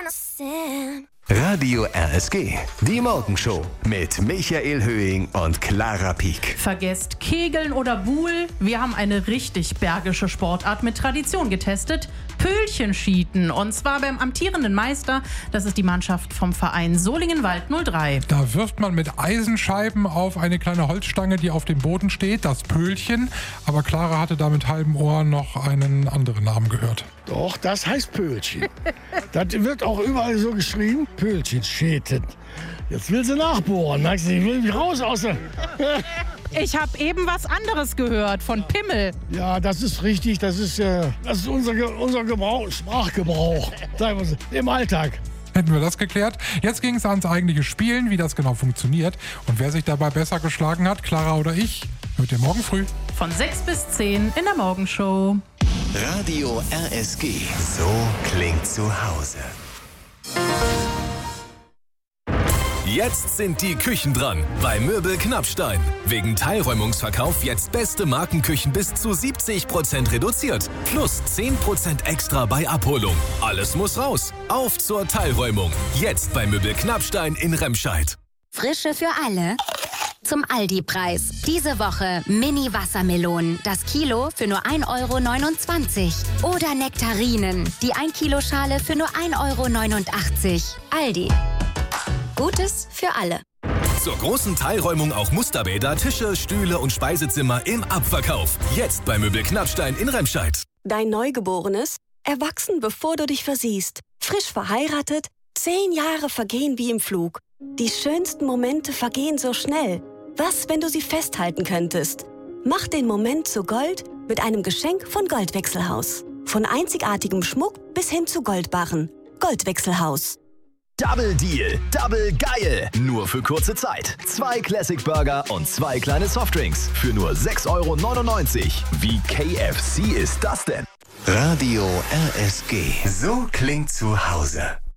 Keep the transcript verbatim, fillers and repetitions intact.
Radio R S G, die Morgenshow mit Michael Höhing und Clara Pieck. Vergesst Kegeln oder Buhl. Wir haben eine richtig bergische Sportart mit Tradition getestet. Pöhlchenschieten. Und zwar beim amtierenden Meister. Das ist die Mannschaft vom Verein Solingen-Wald null drei. Da wirft man mit Eisenscheiben auf eine kleine Holzstange, die auf dem Boden steht. Das Pöhlchen. Aber Clara hatte da mit halbem Ohr noch einen anderen Namen gehört. Doch, das heißt Pöhlchen. Das wird auch überall so geschrieben. Pöhlchenschäten. Jetzt will sie nachbohren. Merkst du, ich will mich raus aus der... Ich habe eben was anderes gehört von Pimmel. Ja, das ist richtig. Das ist, äh, das ist unser, Ge- unser Gebrauch, Sprachgebrauch. Sagen wir so, im Alltag. Hätten wir das geklärt. Jetzt ging es ans eigentliche Spielen, wie das genau funktioniert. Und wer sich dabei besser geschlagen hat, Clara oder ich, hört ihr morgen früh. Von sechs bis zehn in der Morgenshow. Radio R S G, so klingt zu Hause. Jetzt sind die Küchen dran bei Möbel Knappstein. Wegen Teilräumungsverkauf jetzt beste Markenküchen bis zu siebzig Prozent reduziert. Plus zehn Prozent extra bei Abholung. Alles muss raus. Auf zur Teilräumung. Jetzt bei Möbel Knappstein in Remscheid. Frische für alle. Zum Aldi-Preis. Diese Woche Mini-Wassermelonen. Das Kilo für nur ein Euro neunundzwanzig. Oder Nektarinen. Die ein Kilo Schale für nur ein Euro neunundachtzig. Aldi. Gutes für alle. Zur großen Teilräumung auch Musterbäder, Tische, Stühle und Speisezimmer im Abverkauf. Jetzt bei Möbel Knappstein in Remscheid. Dein Neugeborenes, erwachsen bevor du dich versiehst. Frisch verheiratet, zehn Jahre vergehen wie im Flug. Die schönsten Momente vergehen so schnell. Was, wenn du sie festhalten könntest? Mach den Moment zu Gold mit einem Geschenk von Goldwechselhaus. Von einzigartigem Schmuck bis hin zu Goldbarren. Goldwechselhaus. Double Deal, Double Geil. Nur für kurze Zeit. Zwei Classic Burger und zwei kleine Softdrinks für nur sechs Euro neunundneunzig. Wie K F C ist das denn? Radio R S G, so klingt zu Hause.